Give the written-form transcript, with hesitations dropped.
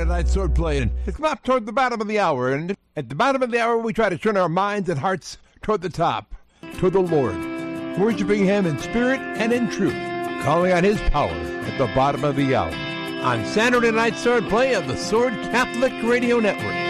Saturday Night Sword Play, and it's come up toward the bottom of the hour. And at the bottom of the hour, we try to turn our minds and hearts toward the top, toward the Lord, worshiping Him in spirit and in truth, calling on His power at the bottom of the hour. On Saturday Night Sword Play of the Sword Catholic Radio Network.